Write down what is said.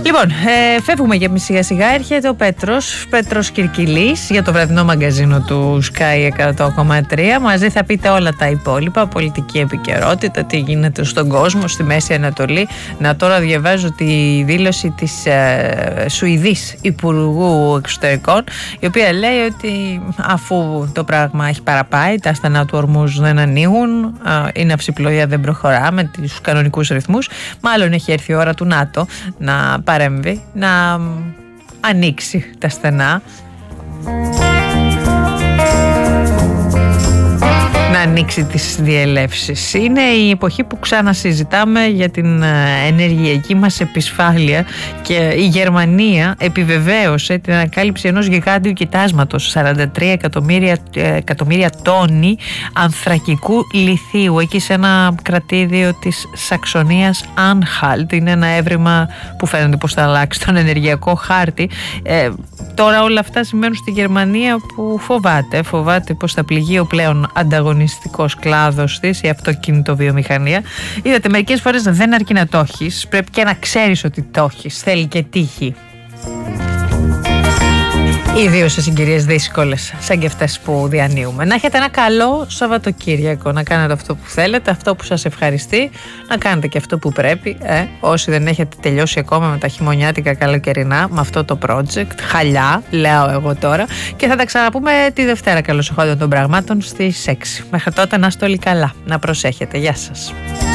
Λοιπόν, φεύγουμε και εμείς σιγά σιγά. Έρχεται ο Πέτρος Κυρκυλής για το βραδινό μαγκαζίνο του Sky 100,3. Μαζί θα πείτε όλα τα υπόλοιπα, πολιτική επικαιρότητα, τι γίνεται στον κόσμο, στη Μέση Ανατολή. Να, τώρα διαβάζω τη δήλωση της Σουηδής Υπουργού Εξωτερικών, η οποία λέει ότι αφού το πράγμα έχει παραπάει, τα στενά του Ορμούζ δεν ανοίγουν, η ναυσιπλοεία δεν προχωρά με τους κανονικούς ρυθμούς, μάλλον έχει έρθει η ώρα του ΝΑΤΟ να παρέμβει, να ανοίξει τα στενά, να ανοίξει τις διελεύσεις. Είναι η εποχή που ξανασυζητάμε για την ενεργειακή μας επισφάλεια και η Γερμανία επιβεβαίωσε την ανακάλυψη ενός γιγάντιου κοιτάσματος, 43 εκατομμύρια τόνοι ανθρακικού λιθίου, εκεί σε ένα κρατήδιο της Σαξονίας Άνχαλτ. Είναι ένα έβριμα που φαίνεται πως θα αλλάξει τον ενεργειακό χάρτη. Τώρα όλα αυτά σημαίνουν στη Γερμανία που φοβάται πως θα πληγεί ο πλέον ανταγωνιστικός κλάδος της, η αυτοκινητοβιομηχανία. Είδατε, μερικές φορές δεν αρκεί να το έχεις, πρέπει και να ξέρεις ότι το έχεις, θέλει και τύχη. Ιδίως σε συγκυρίες δύσκολες σαν και αυτές που διανύουμε. Να έχετε ένα καλό Σαββατοκύριακο, να κάνετε αυτό που θέλετε, αυτό που σας ευχαριστεί, να κάνετε και αυτό που πρέπει. Όσοι δεν έχετε τελειώσει ακόμα με τα χειμωνιάτικα καλοκαιρινά, με αυτό το project, χαλιά, λέω εγώ τώρα, και θα τα ξαναπούμε τη Δευτέρα καλώς εχόντων των πραγμάτων στις 6. Μέχρι τότε να είστε όλοι καλά, να προσέχετε. Γεια σας.